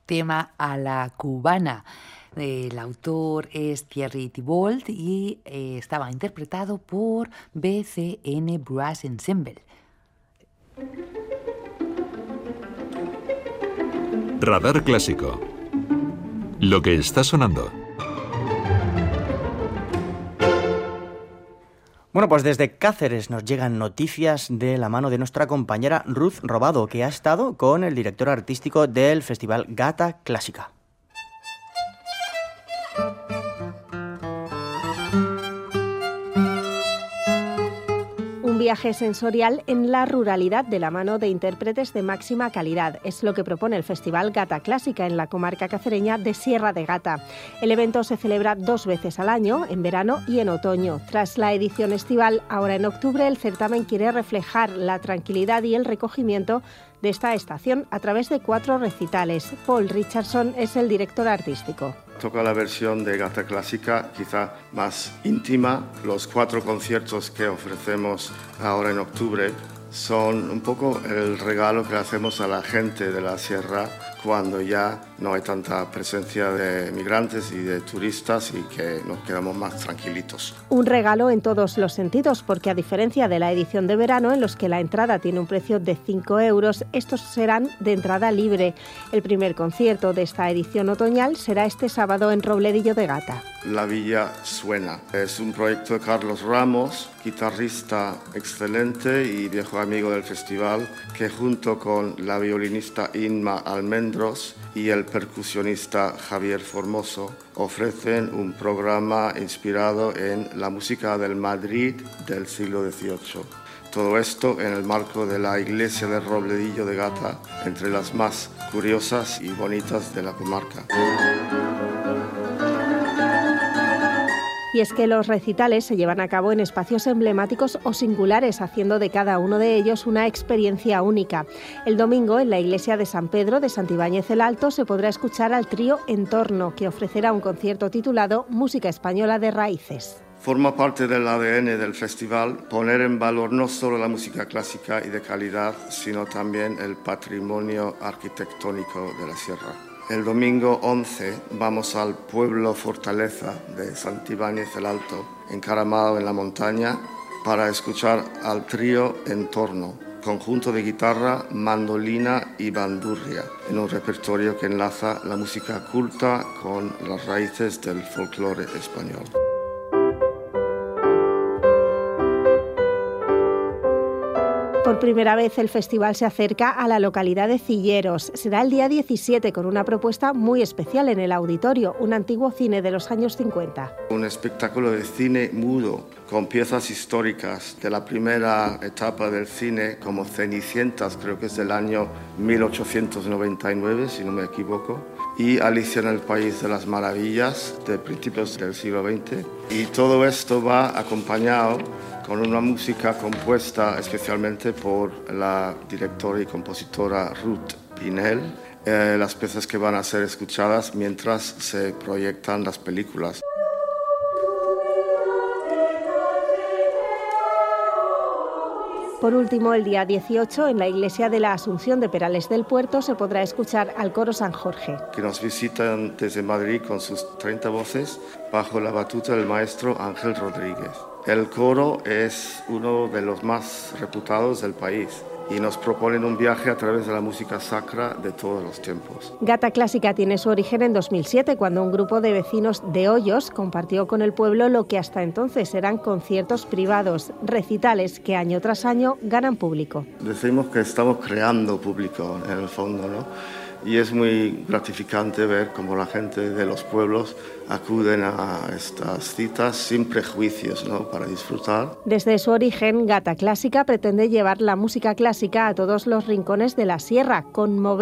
tema a la cubana. El autor es Thierry Thibault y estaba interpretado por BCN Brass Ensemble. Radar Clásico. Lo que está sonando. Bueno, pues desde Cáceres nos llegan noticias de la mano de nuestra compañera Ruth Robado, que ha estado con el director artístico del Festival Gata Clásica. Viaje sensorial en la ruralidad de la mano de intérpretes de máxima calidad. Es lo que propone el Festival Gata Clásica en la comarca cacereña de Sierra de Gata. El evento se celebra 2 veces al año, en verano y en otoño. Tras la edición estival, ahora en octubre, el certamen quiere reflejar la tranquilidad y el recogimiento de esta estación a través de 4 recitales. Paul Richardson es el director artístico. Toca la versión de Gata Clásica, quizá más íntima. Los 4 conciertos que ofrecemos ahora en octubre son un poco el regalo que hacemos a la gente de la sierra cuando ya no hay tanta presencia de migrantes y de turistas y que nos quedamos más tranquilitos. Un regalo en todos los sentidos, porque a diferencia de la edición de verano, en los que la entrada tiene un precio de 5 euros, estos serán de entrada libre. El primer concierto de esta edición otoñal será este sábado en Robledillo de Gata. La Villa Suena. Es un proyecto de Carlos Ramos, guitarrista excelente y viejo amigo del festival, que junto con la violinista Inma Almendros y el percusionista Javier Formoso ofrecen un programa inspirado en la música del Madrid del siglo XVIII. Todo esto en el marco de la iglesia de Robledillo de Gata, entre las más curiosas y bonitas de la comarca. Y es que los recitales se llevan a cabo en espacios emblemáticos o singulares, haciendo de cada uno de ellos una experiencia única. El domingo, en la iglesia de San Pedro de Santibáñez el Alto, se podrá escuchar al trío Entorno, que ofrecerá un concierto titulado Música Española de Raíces. Forma parte del ADN del festival poner en valor no solo la música clásica y de calidad, sino también el patrimonio arquitectónico de la sierra. El domingo 11 vamos al pueblo fortaleza de Santibáñez el Alto, encaramado en la montaña, para escuchar al trío Entorno, conjunto de guitarra, mandolina y bandurria, en un repertorio que enlaza la música culta con las raíces del folclore español. Por primera vez el festival se acerca a la localidad de Cilleros. Será el día 17 con una propuesta muy especial en el auditorio, un antiguo cine de los años 50. Un espectáculo de cine mudo con piezas históricas de la primera etapa del cine, como Cenicientas, creo que es del año 1899, si no me equivoco, y Alicia en el País de las Maravillas, de principios del siglo XX. Y todo esto va acompañado con una música compuesta especialmente por la directora y compositora Ruth Pinel, las piezas que van a ser escuchadas mientras se proyectan las películas. Por último, el día 18, en la iglesia de la Asunción de Perales del Puerto, se podrá escuchar al coro San Jorge, que nos visitan desde Madrid con sus 30 voces bajo la batuta del maestro Ángel Rodríguez. El coro es uno de los más reputados del país y nos proponen un viaje a través de la música sacra de todos los tiempos. Gata Clásica tiene su origen en 2007, cuando un grupo de vecinos de Hoyos compartió con el pueblo lo que hasta entonces eran conciertos privados, recitales que año tras año ganan público. Decimos que estamos creando público en el fondo, ¿no? Y es muy gratificante ver cómo la gente de los pueblos acuden a estas citas sin prejuicios, ¿no?, para disfrutar. Desde su origen, Gata Clásica pretende llevar la música clásica a todos los rincones de la sierra, conmover